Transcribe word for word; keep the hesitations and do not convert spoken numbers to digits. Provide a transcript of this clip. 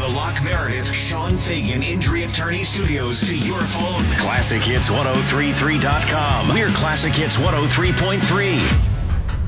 Lock Meredith, Sean Fagan Injury Attorney Studios to your phone. Classic Hits ten thirty-three dot com. We're Classic Hits one oh three point three.